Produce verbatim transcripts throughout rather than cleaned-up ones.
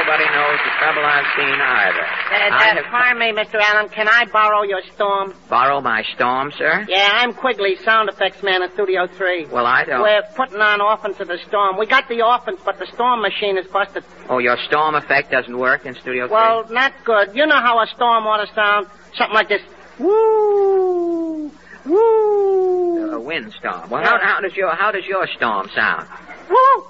nobody knows the trouble I've seen either. Uh, uh, have... Pardon me, Mister Allen. Can I borrow your Storm? Borrow my Storm, sir? Yeah, I'm Quigley, sound effects man at Studio three. Well, I don't... We're putting on Orphans of the Storm. We got the Orphans, but the Storm machine is busted. Oh, your Storm effect doesn't work in Studio three? Well, not good. You know how a storm ought to sound? Something like this. Woo! Woo! A windstorm. Well, Yeah. how, how does your how does your storm sound? Woo!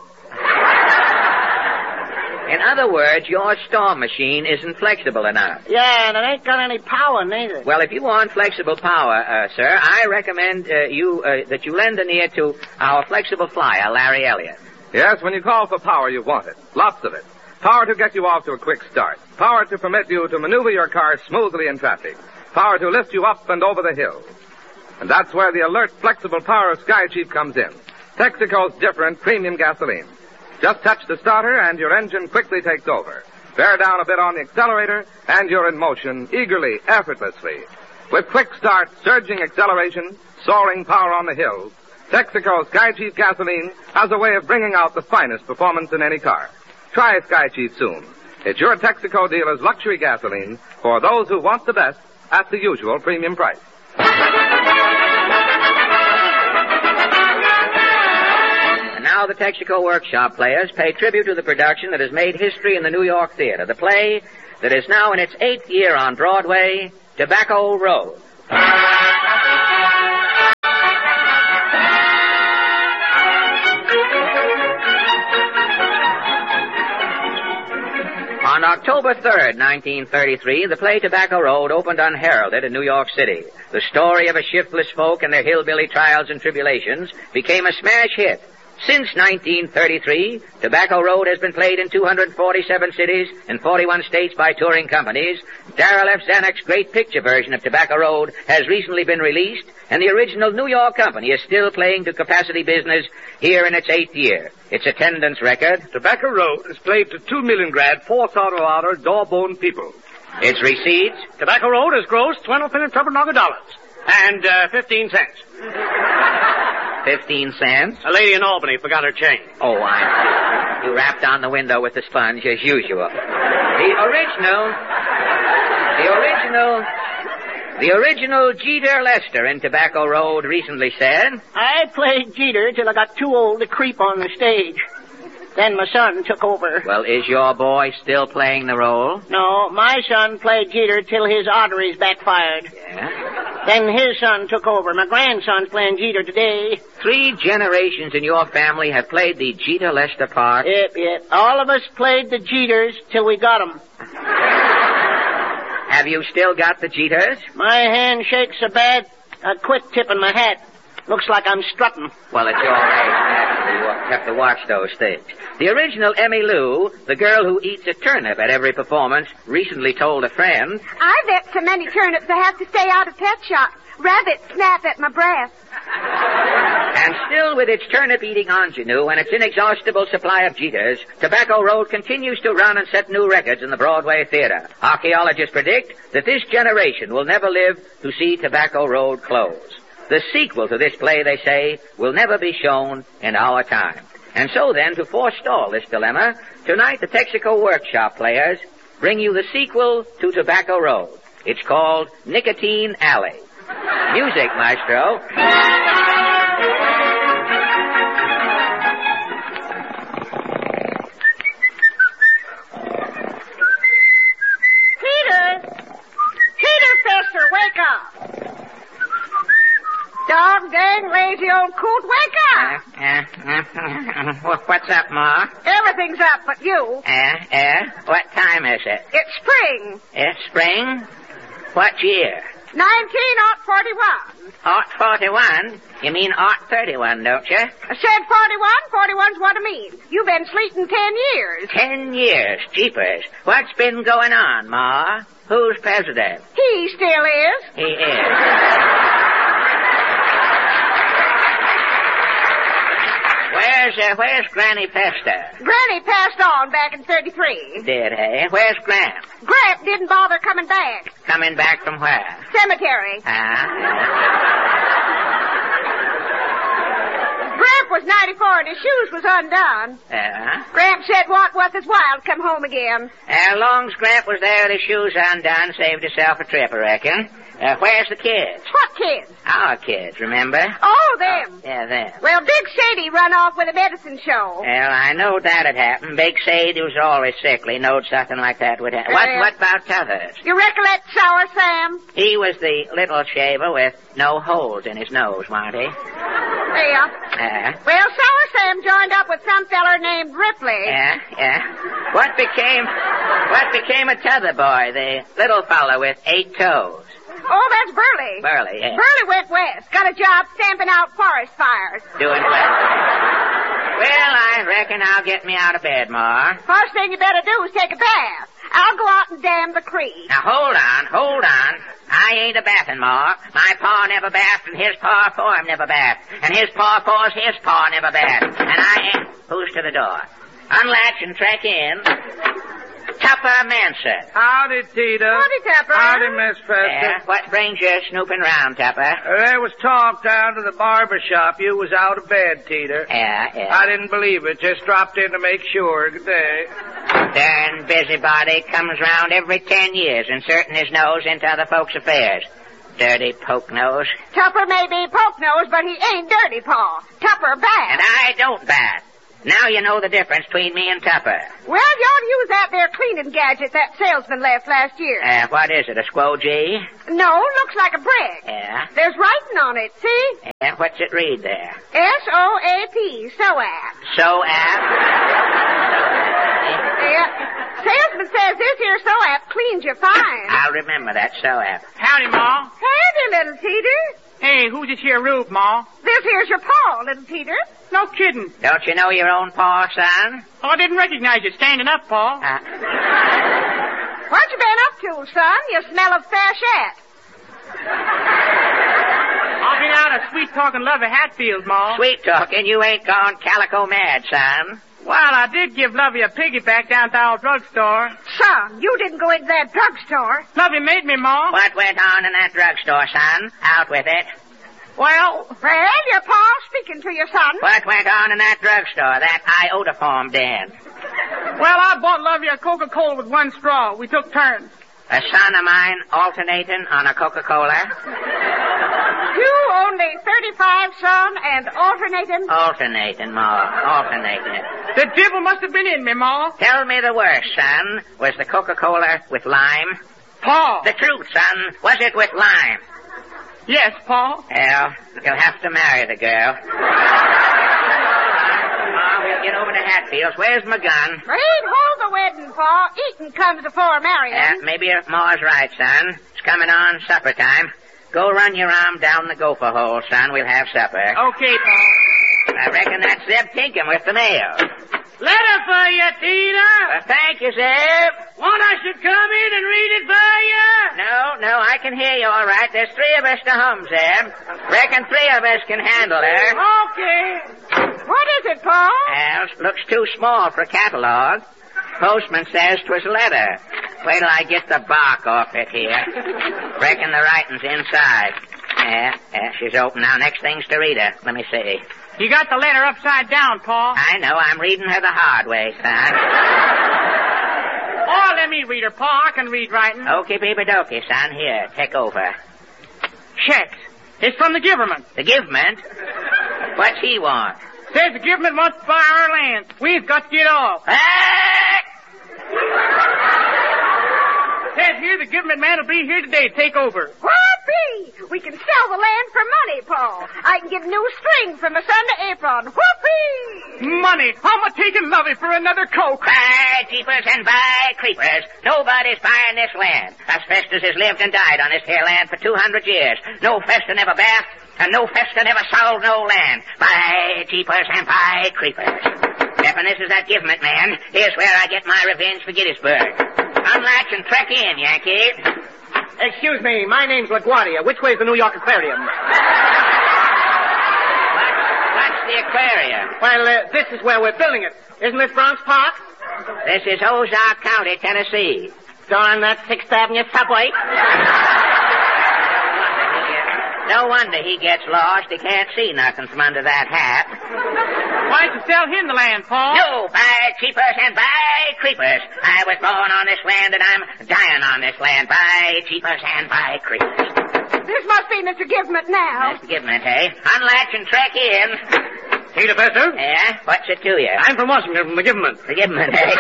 In other words, your storm machine isn't flexible enough. Yeah, and it ain't got any power, neither. Well, if you want flexible power, uh, sir, I recommend uh, you uh, that you lend an ear to our flexible flyer, Larry Elliott. Yes, when you call for power, you want it. Lots of it. Power to get you off to a quick start. Power to permit you to maneuver your car smoothly in traffic. Power to lift you up and over the hills. And that's where the alert, flexible power of Sky Chief comes in. Texaco's different premium gasoline. Just touch the starter and your engine quickly takes over. Bear down a bit on the accelerator and you're in motion eagerly, effortlessly. With quick start, surging acceleration, soaring power on the hills, Texaco Sky Chief gasoline has a way of bringing out the finest performance in any car. Try Sky Chief soon. It's your Texaco dealer's luxury gasoline for those who want the best at the usual premium price. Now the Texaco Workshop players pay tribute to the production that has made history in the New York theater, the play that is now in its eighth year on Broadway, Tobacco Road. On October third, nineteen thirty-three, the play Tobacco Road opened unheralded in New York City. The story of a shiftless folk and their hillbilly trials and tribulations became a smash hit. Since nineteen thirty-three, Tobacco Road has been played in two hundred forty-seven cities and forty-one states by touring companies. Darrell F. Zanuck's great picture version of Tobacco Road has recently been released, and the original New York company is still playing to capacity business here in its eighth year. Its attendance record... Tobacco Road is played to two million grad, four out of order, door-bone people. Its receipts... Tobacco Road has grossed twelve and trouble dollars. And, uh, fifteen cents. Fifteen cents? A lady in Albany forgot her change. Oh, I... You rapped on the window with the sponge as usual. The original... The original... The original Jeter Lester in Tobacco Road recently said... I played Jeter till I got too old to creep on the stage. Then my son took over. Well, is your boy still playing the role? No, my son played Jeter till his arteries backfired. Yeah? Then his son took over. My grandson's playing Jeter today. Three generations in your family have played the Jeter Lester part. Yep, yep. All of us played the Jeters till we got 'em. Have you still got the Jeters? My hand shakes so bad, I quit tipping my hat. Looks like I'm strutting. Well, it's your age. You have to watch those things. The original Emmy Lou, the girl who eats a turnip at every performance, recently told a friend... I've ate so many turnips I have to stay out of pet shops. Rabbits snap at my breath. And still with its turnip-eating ingenue and its inexhaustible supply of Jeters, Tobacco Road continues to run and set new records in the Broadway theater. Archaeologists predict that this generation will never live to see Tobacco Road close. The sequel to this play, they say, will never be shown in our time. And so then, to forestall this dilemma, tonight the Texaco Workshop players bring you the sequel to Tobacco Road. It's called Nicotine Alley. Music, maestro. Peter! Peter Fester, wake up! Dog dang lazy old coot, wake up! Uh, uh, uh, what's up, Ma? Everything's up but you. Uh, uh, what time is it? It's spring. It's spring? What year? Nineteen ought forty-one. Ought forty-one? You mean ought thirty-one, don't you? I said forty-one. forty-one's what I mean. You've been sleeping ten years. Ten years, jeepers. What's been going on, Ma? Who's president? He still is. He is. Where's, uh, where's Granny Pester? Granny passed on back in thirty-three. Did, eh? Where's Gramp? Gramp didn't bother coming back. Coming back from where? Cemetery. Ah. Gramp Gramp was ninety-four and his shoes was undone. Uh-huh. Gramp said what worth his while to come home again. As long as Gramp was there with his shoes undone, saved himself a trip, I reckon. Uh, where's the kids? What kids? Our kids, remember? Oh, them. Yeah, them. Well, Big Sadie run off with a medicine show. Well, I know that'd happen. Big Sadie was always sickly. Knowed something like that would happen. What, Uh, what about t'others? You recollect Sour Sam? He was the little shaver with no holes in his nose, wasn't he? Yeah. Uh, Well, Sour Sam joined up with some feller named Ripley. yeah, yeah. What became, what became of t'other boy, the little fellow with eight toes? Oh, that's Burley. Burley, yeah. Burley went west. Got a job stamping out forest fires. Doing well. Well, I reckon I'll get me out of bed, Ma. First thing you better do is take a bath. I'll go out and dam the creek. Now, hold on, hold on. I ain't a bathin', Ma. My pa never bathed, and his pa for him never bathed. And his pa for's his pa never bathed. And I ain't... Who's to the door? Unlatch and track in. Tupper Manson. Howdy, Tita. Howdy, Tupper. Howdy, Miss Fester. Yeah, what brings you snooping round, Tupper? Uh, there was talk down to the barber shop you was out of bed, Tita. Yeah, yeah. I didn't believe it. Just dropped in to make sure. Good day. Darn busybody comes round every ten years, inserting his nose into other folks' affairs. Dirty poke nose. Tupper may be poke nose, but he ain't dirty paw. Tupper bad. And I don't bat. Now you know the difference between me and Tupper. Well, you ought to use that there cleaning gadget that salesman left last year. Uh, what is it, a squo G? No, looks like a brick. Yeah. There's writing on it, see? Yeah, what's it read there? S O A P, SOAP. So app. Yeah. Salesman says this here SOAP cleans you fine. I'll remember that so app. Howdy, Ma. Howdy, little Teeter. Hey, who's this here Rube, Ma? This here's your paw, little Teeter. No kidding. Don't you know your own paw, son? Oh, I didn't recognize you standing up, Pa. Uh, What you been up to, son? You smell of fashette. I've been out of sweet-talking Lovey Hatfield, Ma. sweet talking, you ain't gone calico mad, son. Well, I did give Lovey a piggyback down at the old drugstore. Son, you didn't go into that drugstore. Lovey made me, Ma. What went on in that drugstore, son? Out with it. Well, Well, your paw speaking to your son. What went on in that drugstore, that iodoform den? well, I bought Lovey a Coca-Cola with one straw. We took turns. A son of mine alternating on a Coca-Cola? You only thirty-five, son, and alternating. Alternating, Ma. Alternating. The devil must have been in me, Ma. Tell me the worst, son. Was the Coca-Cola with lime? Pa. The truth, son. Was it with lime? Yes, Pa. Well, you'll have to marry the girl. Ma, we'll get over to Hatfields. Where's my gun? Reed, hold the wedding, paw. Eating comes before marrying. Uh, maybe your Ma's right, son. It's coming on supper time. Go run your arm down the gopher hole, son. We'll have supper. Okay, Pa. I reckon that's Zeb Tinkham with the mail. Letter for you, Tina. Uh, thank you, Zeb. Want I should come in and read it for you? No, no, I can hear you all right. There's three of us to hum, Zeb. Reckon three of us can handle her. Okay. What is it, Paul? Well, looks too small for a catalog. Postman says 'twas a letter. Wait till I get the bark off it here. Reckon the writing's inside. Yeah, yeah, she's open now. Next thing's to read her. Let me see. You got the letter upside down, Pa. I know, I'm reading her the hard way, son. Oh, let me read her, Pa. I can read writing. Okie baby dokey, son. Here, take over. Checks. It's from the government. The government? What's he want? Says the government wants to buy our land. We've got to get off. Ah! Says here the government man will be here today to take over. Whoopee! We can sell the land for money, Paul. I can get new string from a Sunday apron. Whoopee! Money. How am I taking Lovey for another Coke? Buy jeepers and buy creepers. Nobody's buying this land. Us Festus has lived and died on this here land for two hundred years. No Festa never bathed, and no Festa never sold no land. Buy jeepers and buy creepers. Stephen, this is that government man. Here's where I get my revenge for Gettysburg. Unlatch and trek in, Yankee. Excuse me, my name's LaGuardia. Which way's the New York Aquarium? What? What's the aquarium? Well, uh, this is where we're building it. Isn't this Bronx Park? This is Ozark County, Tennessee. Darn that Sixth Avenue subway. No wonder he gets lost. He can't see nothing from under that hat. Why'd you sell him the land, Paul? No, by cheapers and by creepers. I was born on this land and I'm dying on this land. By cheapers and by creepers. This must be Mister Givement now. Mister Givement, eh? Unlatch and trek in. See the Fester? Yeah? What's it to you? I'm from Washington, from the Givement. The Givement, eh?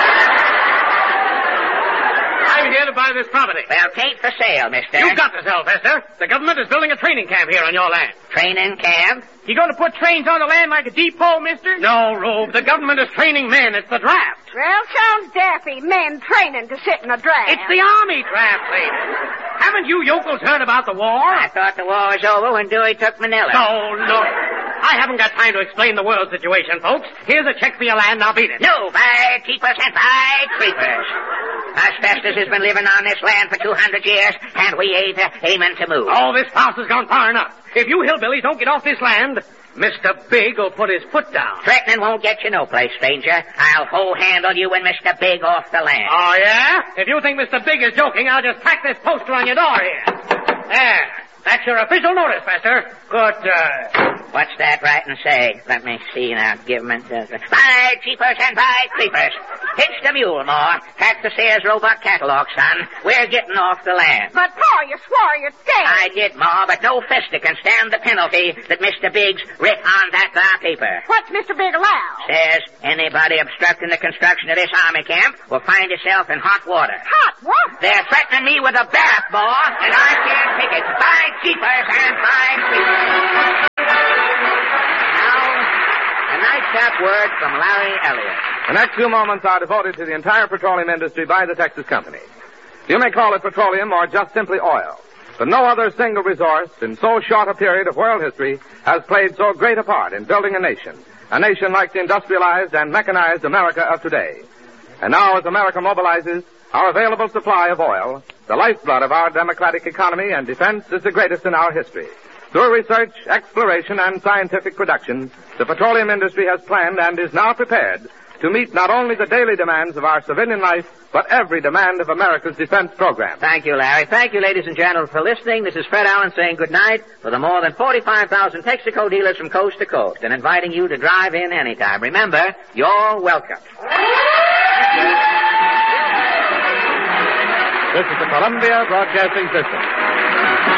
I'm here to buy this property. Well, tain't for sale, mister. You've got to sell, Fester. The government is building a training camp here on your land. Training camp? You going to put trains on the land like a depot, mister? No, Rube. The government is training men. It's the draft. Well, sounds daffy. Men training to sit in a draft. It's the army draft, lady. Haven't you yokels heard about the war? I thought the war was over when Dewey took Manila. No, no. I haven't got time to explain the world situation, folks. Here's a check for your land. Now beat it. No, by keepers and by creepers. Asbestos has been living on this land for two hundred years, and we ain't uh, aiming to move. Oh, this farce has gone far enough. If you hillbillies don't get off this land, Mister Big will put his foot down. Threatening won't get you no place, stranger. I'll hoe-handle you and Mister Big off the land. Oh, yeah? If you think Mister Big is joking, I'll just tack this poster on your door here. There. That's your official notice, Fester. Good, uh... What's that writing say? Let me see now. Give them... Uh, by cheapers and by creepers. Hitch the mule, Ma. Pack the Sears Roebuck catalog, son. We're getting off the land. But, Pa, you swore you'd stay. I did, Ma, but no fester can stand the penalty that Mister Biggs writ on that there paper. What's Mister Big allow? Says anybody obstructing the construction of this army camp will find himself in hot water. Hot water? They're threatening me with a bath, Ma, and I can't take it. By cheapers and by creepers. A nice word from Larry Elliott. The next few moments are devoted to the entire petroleum industry by the Texas Company. You may call it petroleum or just simply oil, but no other single resource in so short a period of world history has played so great a part in building a nation, a nation like the industrialized and mechanized America of today. And now, as America mobilizes, our available supply of oil, the lifeblood of our democratic economy and defense, is the greatest in our history. Through research, exploration, and scientific production, the petroleum industry has planned and is now prepared to meet not only the daily demands of our civilian life, but every demand of America's defense program. Thank you, Larry. Thank you, ladies and gentlemen, for listening. This is Fred Allen saying good night for the more than forty-five thousand Texaco dealers from coast to coast and inviting you to drive in anytime. Remember, you're welcome. This is the Columbia Broadcasting System.